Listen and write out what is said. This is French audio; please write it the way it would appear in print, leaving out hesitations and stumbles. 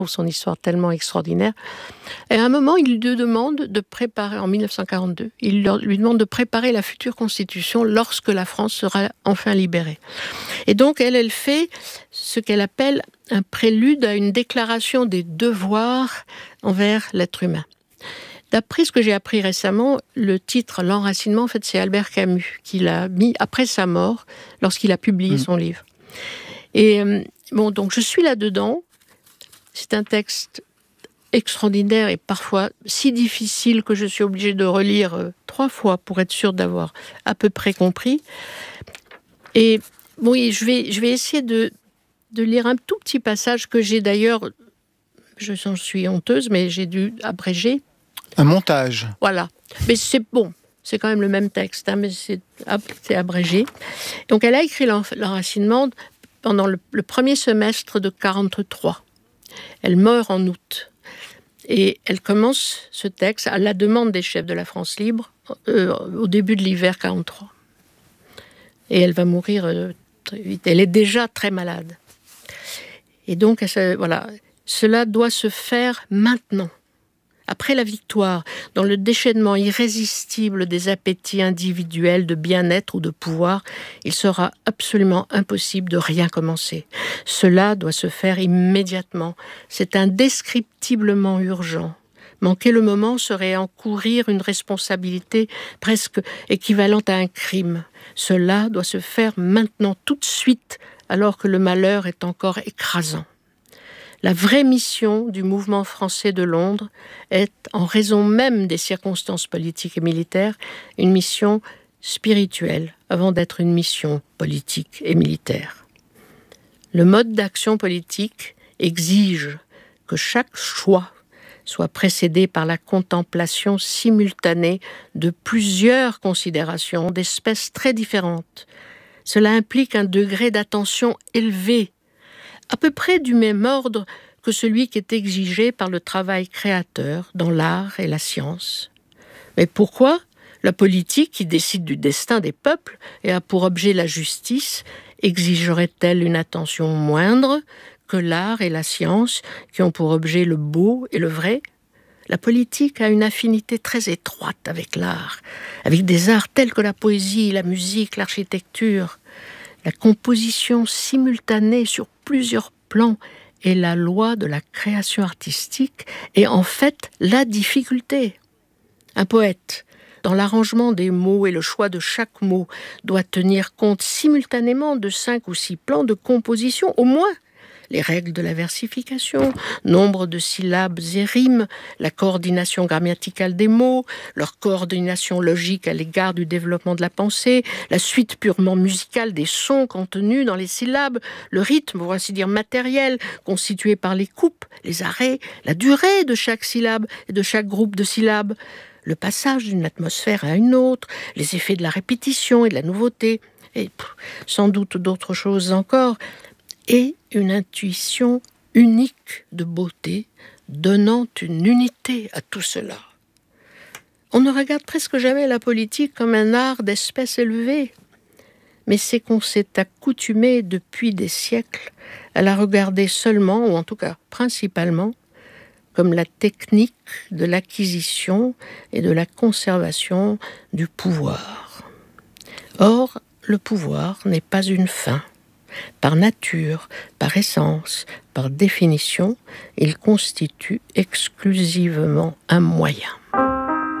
son histoire tellement extraordinaire. Et à un moment, il lui demande de préparer, en 1942, lui demande de préparer la future constitution lorsque la France sera enfin libérée. Et donc, elle fait ce qu'elle appelle un prélude à une déclaration des devoirs envers l'être humain. D'après ce que j'ai appris récemment, le titre « L'enracinement », en fait, c'est Albert Camus qui l'a mis après sa mort, lorsqu'il a publié son livre. Et donc je suis là-dedans. C'est un texte extraordinaire et parfois si difficile que je suis obligée de relire 3 fois pour être sûre d'avoir à peu près compris. Et oui, je vais essayer de lire un tout petit passage que j'ai d'ailleurs, j'en suis honteuse, mais j'ai dû abréger. Un montage. Voilà. Mais c'est bon, c'est quand même le même texte, mais c'est abrégé. Donc elle a écrit l'enracinement pendant le premier semestre de 1943. Elle meurt en août. Et elle commence ce texte à la demande des chefs de la France libre au début de l'hiver 1943. Et elle va mourir très vite. Elle est déjà très malade. Et donc, voilà, cela doit se faire maintenant. Après la victoire, dans le déchaînement irrésistible des appétits individuels de bien-être ou de pouvoir, il sera absolument impossible de rien commencer. Cela doit se faire immédiatement. C'est indescriptiblement urgent. Manquer le moment serait encourir une responsabilité presque équivalente à un crime. Cela doit se faire maintenant, tout de suite, alors que le malheur est encore écrasant. La vraie mission du mouvement français de Londres est, en raison même des circonstances politiques et militaires, une mission spirituelle avant d'être une mission politique et militaire. Le mode d'action politique exige que chaque choix soit précédé par la contemplation simultanée de plusieurs considérations d'espèces très différentes. Cela implique un degré d'attention élevé, à peu près du même ordre que celui qui est exigé par le travail créateur dans l'art et la science. Mais pourquoi la politique, qui décide du destin des peuples et a pour objet la justice, exigerait-elle une attention moindre que l'art et la science, qui ont pour objet le beau et le vrai ? La politique a une affinité très étroite avec l'art, avec des arts tels que la poésie, la musique, l'architecture. La composition simultanée sur plusieurs plans est la loi de la création artistique et en fait la difficulté. Un poète, dans l'arrangement des mots et le choix de chaque mot, doit tenir compte simultanément de 5 ou 6 plans de composition, au moins. Les règles de la versification, nombre de syllabes et rimes, la coordination grammaticale des mots, leur coordination logique à l'égard du développement de la pensée, la suite purement musicale des sons contenus dans les syllabes, le rythme, pour ainsi dire matériel, constitué par les coupes, les arrêts, la durée de chaque syllabe et de chaque groupe de syllabes, le passage d'une atmosphère à une autre, les effets de la répétition et de la nouveauté, et sans doute d'autres choses encore, et une intuition unique de beauté, donnant une unité à tout cela. On ne regarde presque jamais la politique comme un art d'espèce élevée, mais c'est qu'on s'est accoutumé depuis des siècles à la regarder seulement, ou en tout cas principalement, comme la technique de l'acquisition et de la conservation du pouvoir. Or, le pouvoir n'est pas une fin. Par nature, par essence, par définition, il constitue exclusivement un moyen.